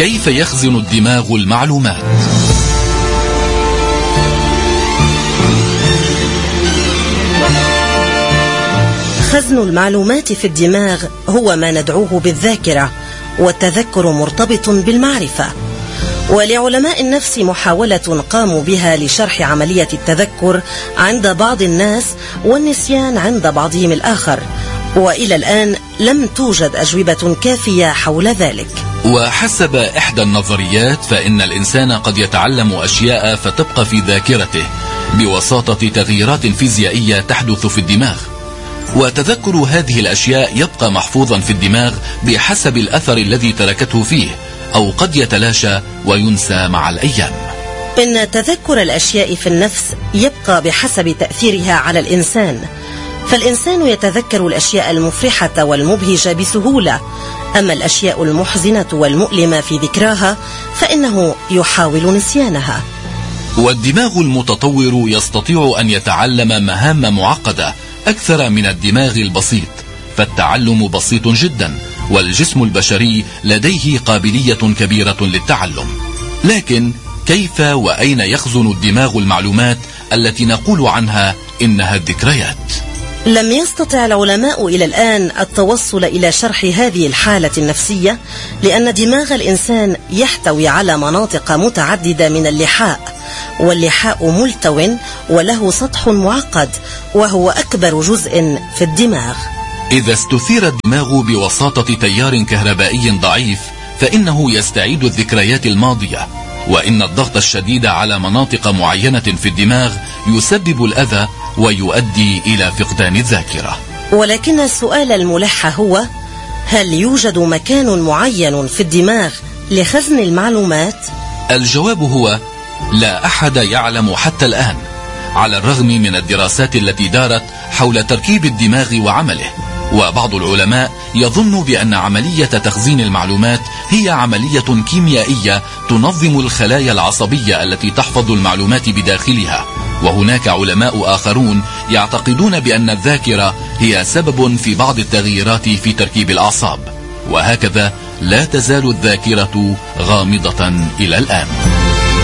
كيف يخزن الدماغ المعلومات؟ خزن المعلومات في الدماغ هو ما ندعوه بالذاكرة، والتذكر مرتبط بالمعرفة. ولعلماء النفس محاولة قاموا بها لشرح عملية التذكر عند بعض الناس والنسيان عند بعضهم الآخر، وإلى الآن لم توجد أجوبة كافية حول ذلك. وحسب إحدى النظريات فإن الإنسان قد يتعلم أشياء فتبقى في ذاكرته بواسطة تغييرات فيزيائية تحدث في الدماغ، وتذكر هذه الأشياء يبقى محفوظا في الدماغ بحسب الأثر الذي تركته فيه، أو قد يتلاشى وينسى مع الأيام. إن تذكر الأشياء في النفس يبقى بحسب تأثيرها على الإنسان، فالإنسان يتذكر الأشياء المفرحة والمبهجة بسهولة، أما الأشياء المحزنة والمؤلمة في ذكراها فإنه يحاول نسيانها. والدماغ المتطور يستطيع أن يتعلم مهام معقدة أكثر من الدماغ البسيط، فالتعلم بسيط جدا، والجسم البشري لديه قابلية كبيرة للتعلم. لكن كيف وأين يخزن الدماغ المعلومات التي نقول عنها إنها الذكريات؟ لم يستطع العلماء إلى الآن التوصل إلى شرح هذه الحالة النفسية، لأن دماغ الإنسان يحتوي على مناطق متعددة من اللحاء، واللحاء ملتو وله سطح معقد، وهو أكبر جزء في الدماغ. إذا استثير الدماغ بواسطة تيار كهربائي ضعيف فإنه يستعيد الذكريات الماضية، وإن الضغط الشديد على مناطق معينة في الدماغ يسبب الأذى ويؤدي إلى فقدان الذاكرة. ولكن السؤال الملح هو: هل يوجد مكان معين في الدماغ لخزن المعلومات؟ الجواب هو لا أحد يعلم حتى الآن، على الرغم من الدراسات التي دارت حول تركيب الدماغ وعمله. وبعض العلماء يظن بأن عملية تخزين المعلومات هي عملية كيميائية تنظم الخلايا العصبية التي تحفظ المعلومات بداخلها، وهناك علماء آخرون يعتقدون بأن الذاكرة هي سبب في بعض التغييرات في تركيب الأعصاب. وهكذا لا تزال الذاكرة غامضة إلى الآن.